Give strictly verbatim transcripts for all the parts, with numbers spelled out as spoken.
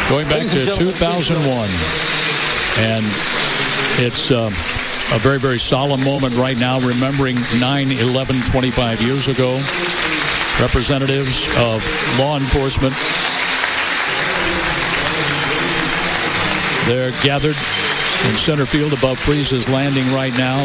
Going back to two thousand one. And it's um, a very, very solemn moment right now, remembering nine eleven twenty-five years ago. Representatives of law enforcement, they're gathered in center field above Freese's Landing right now.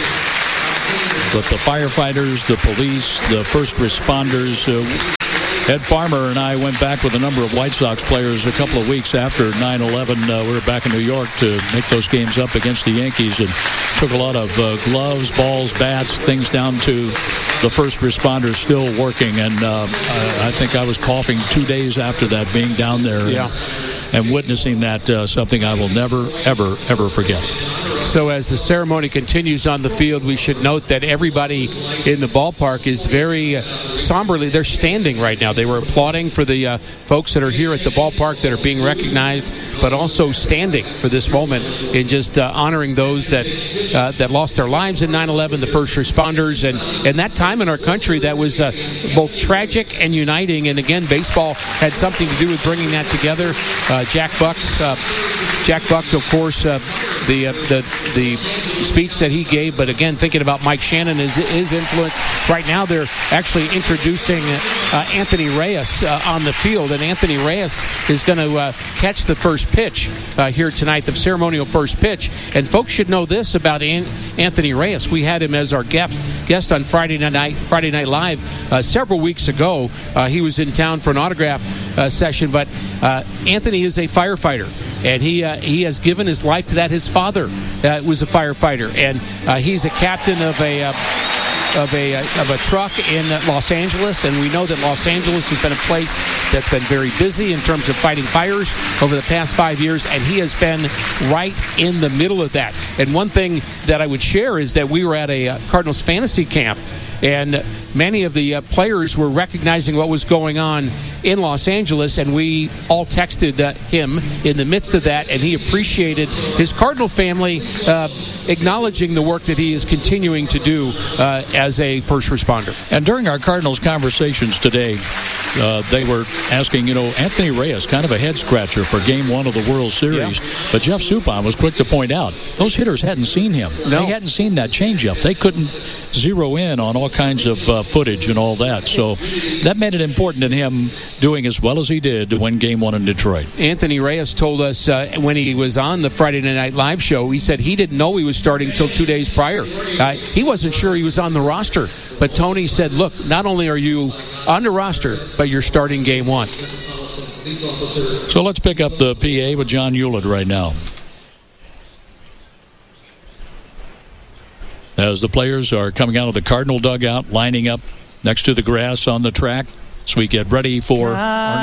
But the firefighters, the police, the first responders, uh, Ed Farmer and I went back with a number of White Sox players a couple of weeks after nine eleven. Uh, we were back in New York to make those games up against the Yankees, and took a lot of uh, gloves, balls, bats, things down to the first responders still working. And uh, I, I think I was coughing two days after that, being down there. Yeah. And, and witnessing that, uh, something I will never, ever, ever forget. So as the ceremony continues on the field, we should note that everybody in the ballpark is very uh, somberly. They're standing right now. They were applauding for the uh, folks that are here at the ballpark that are being recognized, but also standing for this moment in just uh, honoring those that uh, that lost their lives in nine eleven, the first responders, and, and that time in our country that was uh, both tragic and uniting. And again, baseball had something to do with bringing that together. Uh, Jack Buck's, uh, Jack Buck, of course, uh, the uh, the the speech that he gave, but again, thinking about Mike Shannon, his, his influence. Right now, they're actually introducing uh, Anthony Reyes uh, on the field, and Anthony Reyes is going to uh, catch the first pitch uh, here tonight, the ceremonial first pitch. And folks should know this about An- Anthony Reyes. We had him as our guest guest on Friday night, Friday Night Live uh, several weeks ago. Uh, he was in town for an autograph uh, session, but uh, Anthony is a firefighter. And he uh, he has given his life to that. His father uh, was a firefighter, and uh, he's a captain of a uh, of a uh, of a truck in uh, Los Angeles. And we know that Los Angeles has been a place that's been very busy in terms of fighting fires over the past five years, and he has been right in the middle of that. And one thing that I would share is that we were at a uh, Cardinals fantasy camp, and many of the uh, players were recognizing what was going on in Los Angeles, and we all texted uh, him in the midst of that, and he appreciated his Cardinal family uh, acknowledging the work that he is continuing to do uh, as a first responder. And during our Cardinals conversations today, uh, they were asking, you know, Anthony Reyes, kind of a head-scratcher for Game one of the World Series, yeah. But Jeff Suppan was quick to point out, those hitters hadn't seen him. No. They hadn't seen that changeup. They couldn't zero in on all kinds of uh, footage and all that. So that made it important in him doing as well as he did to win Game one in Detroit. Anthony Reyes told us uh, when he was on the Friday Night Live show, he said he didn't know he was starting until two days prior. Uh, he wasn't sure he was on the roster. But Tony said, look, not only are you on the roster, but you're starting Game one. So let's pick up the P A with John Hewlett right now. As the players are coming out of the Cardinal dugout, lining up next to the grass on the track, as we get ready for our